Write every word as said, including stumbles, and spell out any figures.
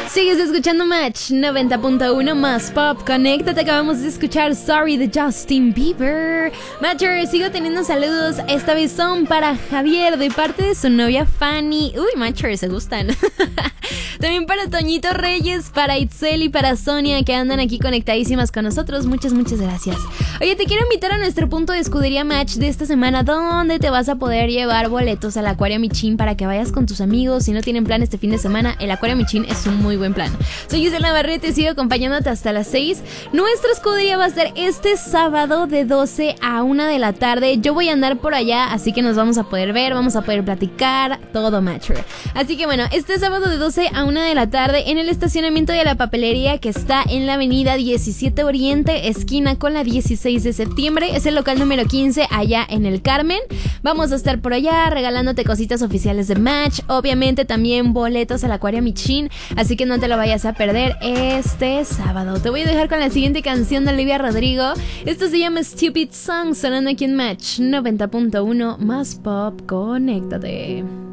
Sigues escuchando Match noventa punto uno más pop. Conéctate, acabamos de escuchar Sorry de Justin Bieber. Matcher, sigo teniendo saludos. Esta vez son para Javier de parte de su novia Fanny. Uy, Matcher, se gustan. También para Toñito Reyes, para Itzel y para Sonia, que andan aquí conectadísimas con nosotros. Muchas, muchas gracias. Oye, te quiero invitar a nuestro punto de escudería Match de esta semana, donde te vas a poder llevar boletos al Acuario Michin para que vayas con tus amigos. Si no tienen plan este fin de semana, el Acuario Michin es un muy buen plan. Soy Giselle Navarrete, sigo acompañándote hasta las seis. Nuestra escudería va a ser este sábado de doce a una de la tarde. Yo voy a andar por allá, así que nos vamos a poder ver, vamos a poder platicar, todo Matcher. Así que bueno, este sábado de doce a una de la tarde en el estacionamiento de la papelería, que está en la avenida diecisiete Oriente, esquina con la dieciséis de septiembre. Es el local número quince allá en el Carmen. Vamos a estar por allá regalándote cositas oficiales de Match, obviamente también boletos al Acuario Michin, así que no te lo vayas a perder este sábado. Te voy a dejar con la siguiente canción de Olivia Rodrigo. Esto se llama Stupid Song, sonando aquí en Match noventa punto uno más pop. Conéctate.